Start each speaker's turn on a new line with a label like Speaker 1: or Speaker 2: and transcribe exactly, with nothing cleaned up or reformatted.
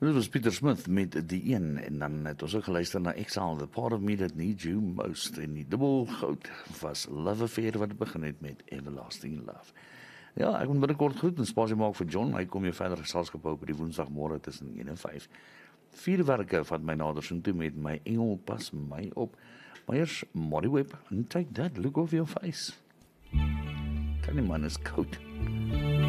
Speaker 1: Dit was Peter Smith met die een, en dan het ons ook geluister na Exile, The Part of Me That Needs You Most, en die dubbel goud was Love Affair wat begin het met Everlasting Love. Ja, ek moet binnenkort goed en spasie maak vir John, hy kom jou verder geselskap hou op die woensdagmorgen tussen een en vyf. Vier werke van my nadersin toe met My Engel Pas My Op, maar eers Molly Webb, and Take That Look Off Your Face. Kan die man is koud.